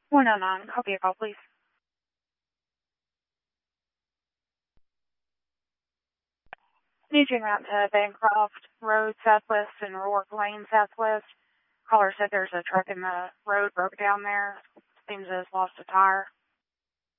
109, copy a call, please. Staging route to Bancroft Road Southwest and Rourke Lane Southwest. Caller said there's a truck in the road broke down there. Seems to have lost a tire.